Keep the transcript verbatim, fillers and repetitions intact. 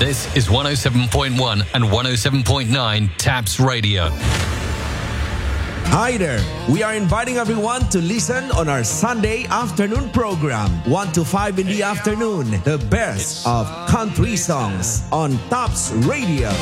This is one oh seven point one and one oh seven point nine Taps Radio. Hi there. We are inviting everyone to listen on our Sunday afternoon program, one to five in the afternoon, the best of country songs on Taps Radio.